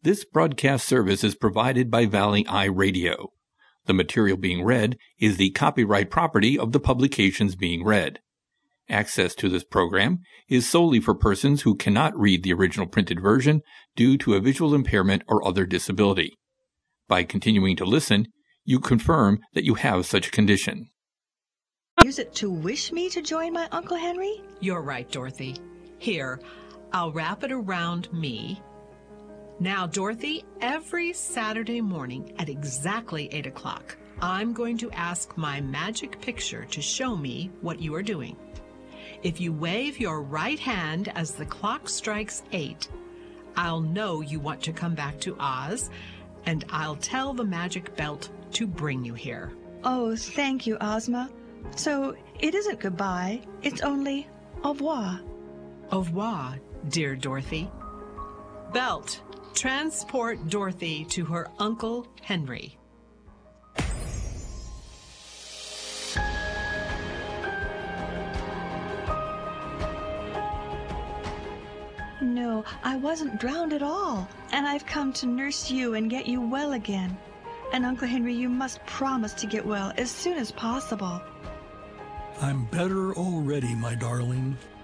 This broadcast service is provided by Valley Eye Radio. The material being read is the copyright property of the publications being read. Access to this program is solely for persons who cannot read the original printed version due to a visual impairment or other disability. By continuing to listen, you confirm that you have such a condition. Use it to wish me to join my Uncle Henry? You're right, Dorothy. Here, I'll wrap it around me. Now, Dorothy, every Saturday morning at exactly 8 o'clock, I'm going to ask my magic picture to show me what you are doing. If you wave your right hand as the clock strikes 8, I'll know you want to come back to Oz, and I'll tell the magic belt to bring you here. Oh, thank you, Ozma. So it isn't goodbye, it's only au revoir. Au revoir, dear Dorothy. Belt, transport Dorothy to her Uncle Henry. No, I wasn't drowned at all, and I've come to nurse you and get you well again. And Uncle Henry, you must promise to get well as soon as possible. I'm better already, my darling.